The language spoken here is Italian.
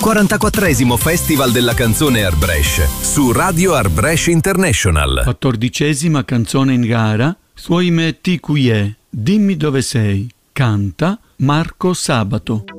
44esimo Festival della canzone Airbresh su Radio Airbresh International. 14ª canzone in gara, Suoi metti qui è, dimmi dove sei, canta Marco Sabato.